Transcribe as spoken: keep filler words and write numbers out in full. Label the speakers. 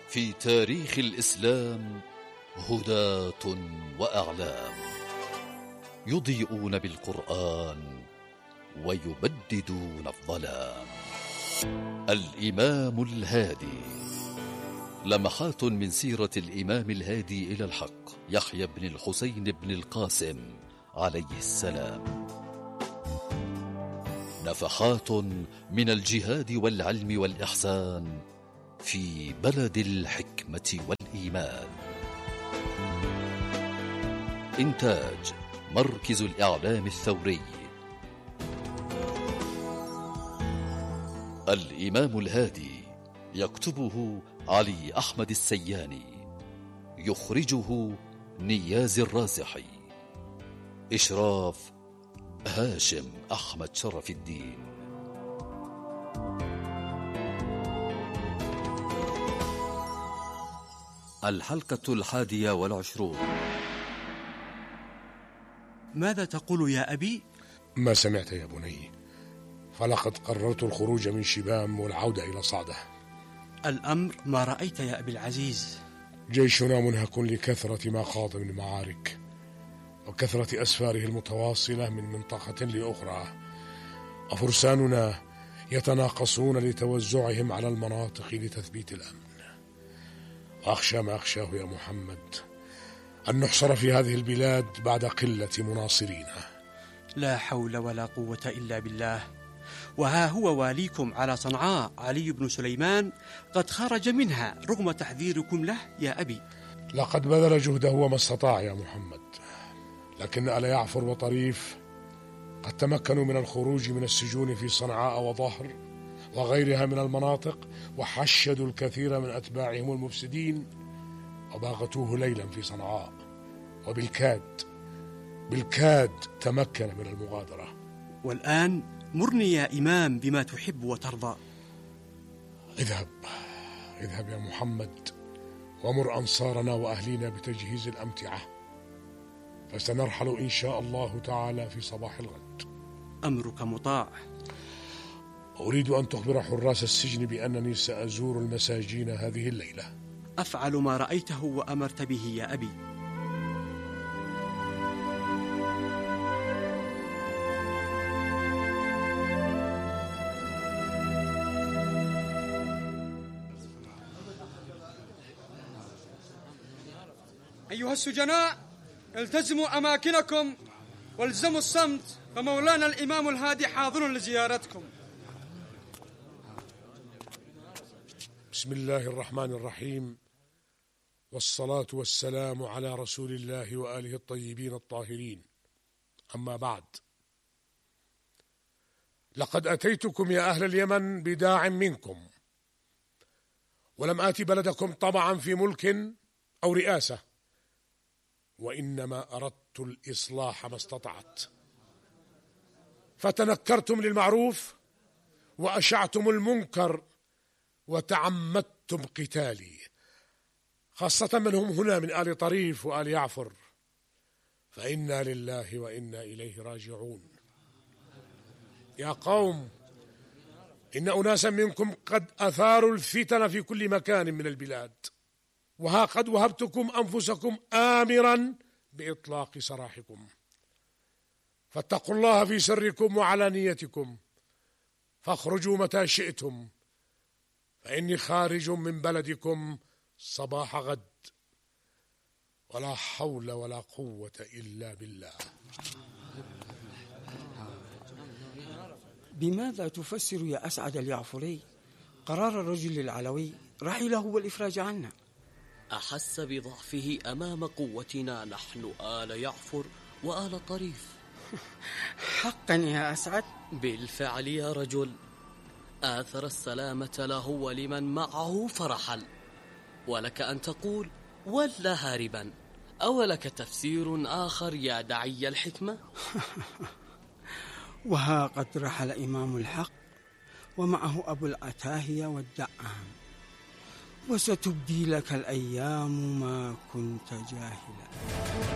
Speaker 1: في تاريخ الإسلام هداة وأعلام، يضيئون بالقرآن ويبددون الظلام. الإمام الهادي، لمحات من سيرة الإمام الهادي إلى الحق يحيى بن الحسين بن القاسم عليه السلام. نفحات من الجهاد والعلم والإحسان في بلد الحكمة والإيمان. إنتاج مركز الإعلام الثوري. الإمام الهادي، يكتبه علي أحمد السياني، يخرجه نياز الرازحي، إشراف هاشم أحمد شرف الدين. الحلقة الحادية والعشرون.
Speaker 2: ماذا تقول يا أبي؟
Speaker 3: ما سمعت يا بني، فلقد قررت الخروج من شبام والعودة إلى صعدة.
Speaker 2: الأمر ما رأيت يا أبي العزيز.
Speaker 3: جيشنا منهك لكثرة ما خاض من معارك وكثرة أسفاره المتواصلة من منطقة لأخرى، وفرساننا يتناقصون لتوزعهم على المناطق لتثبيت الأمن. وأخشى ما أخشاه يا محمد، أن نحصر في هذه البلاد بعد قلة مناصرينا.
Speaker 2: لا حول ولا قوة إلا بالله. وها هو واليكم على صنعاء علي بن سليمان قد خرج منها رغم تحذيركم له يا أبي.
Speaker 3: لقد بذل جهده وما استطاع يا محمد، لكن آل يعفر وطريف قد تمكنوا من الخروج من السجون في صنعاء وظهر وغيرها من المناطق، وحشدوا الكثير من أتباعهم المفسدين وباغتوه ليلا في صنعاء، وبالكاد بالكاد تمكن من المغادرة.
Speaker 2: والآن مرني يا إمام بما تحب وترضى.
Speaker 3: اذهب اذهب يا محمد، ومر أنصارنا وأهلينا بتجهيز الأمتعة، فسنرحل إن شاء الله تعالى في صباح الغد.
Speaker 2: أمرك مطاع.
Speaker 3: أريد أن تخبر حراس السجن بأنني سأزور المساجين هذه الليلة.
Speaker 2: أفعل ما رأيته وأمرت به يا أبي.
Speaker 4: أيها السجناء، التزموا أماكنكم والزموا الصمت، فمولانا الإمام الهادي حاضر لزيارتكم.
Speaker 3: بسم الله الرحمن الرحيم، والصلاة والسلام على رسول الله وآله الطيبين الطاهرين. أما بعد، لقد أتيتكم يا أهل اليمن بداع منكم، ولم آتي بلدكم طمعا في ملك أو رئاسة، وإنما أردت الإصلاح ما استطعت. فتنكرتم للمعروف وأشعتم المنكر وتعمدتم قتالي، خاصة من هم هنا من آل طريف وآل يعفر، فإنا لله وإنا إليه راجعون. يا قوم، إن أناسا منكم قد أثاروا الفتن في كل مكان من البلاد، وها قد وهبتكم أنفسكم آمرا بإطلاق سراحكم، فاتقوا الله في سركم وعلانيتكم، فاخرجوا متى شئتم، فإني خارج من بلدكم صباح غد، ولا حول ولا قوة إلا بالله.
Speaker 5: بماذا تفسر يا أسعد اليعفري قرار الرجل العلوي رحيله والإفراج عنا؟
Speaker 6: أحس بضعفه أمام قوتنا نحن آل يعفر وآل طريف.
Speaker 5: حقا يا أسعد؟
Speaker 6: بالفعل يا رجل، آثر السلامة له ولمن معه فرحل، ولك أن تقول ولا هاربا. أولك تفسير آخر يا دعي الحكمة؟
Speaker 5: وها قد رحل إمام الحق ومعه أبو العتاهية والدعام، وستبدي لك الأيام ما كنت جاهلا.